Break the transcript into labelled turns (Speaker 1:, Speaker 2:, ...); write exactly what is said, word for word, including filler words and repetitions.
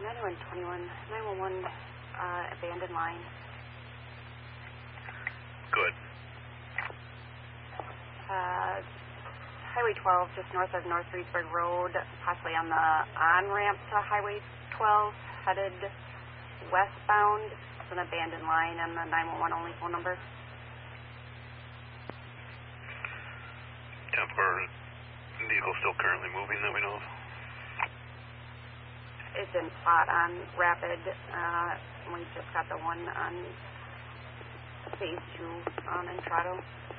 Speaker 1: ninety-one twenty-one, nine one one, uh, abandoned line.
Speaker 2: Good.
Speaker 1: Uh, Highway twelve, just north of North Reedsburg Road, possibly on the on-ramp to Highway twelve, headed westbound. It's an abandoned line and the nine one one only phone number.
Speaker 2: Temporary vehicle still currently moving that we know of?
Speaker 1: It's in plot on Rapid. Uh, we just got the one on phase two um, in Toronto.